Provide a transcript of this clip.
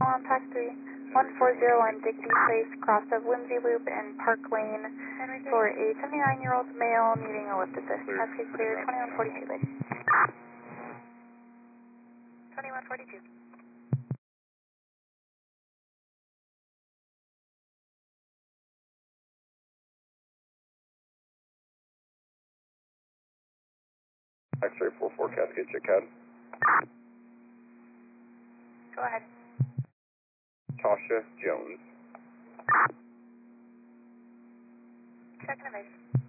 On pack 3, 1401 Digby Place, cross of Whimsy Loop and Park Lane for a 79-year-old male needing a lift assist. Traffic clear, 2142, lady. 2142. X-ray 44 Cascade, check out. Go ahead. Tasha Jones. Check innovation.